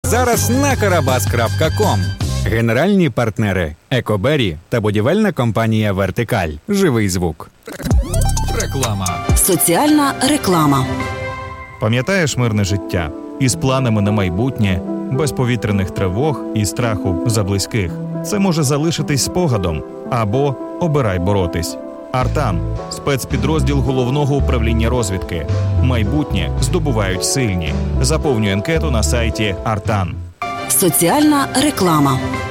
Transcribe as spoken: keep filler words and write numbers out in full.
зараз на карабас крапка ком. Генеральні партнери «Екобері» та будівельна компанія «Вертикаль». Живий звук. Реклама. Соціальна реклама. Пам'ятаєш мирне життя? Із планами на майбутнє, без повітряних тривог і страху за близьких. Це може залишитись спогадом. Або обирай боротись. Артан – спецпідрозділ Головного управління розвідки. Майбутнє здобувають сильні. Заповнюй анкету на сайті Артан. Соціальна реклама.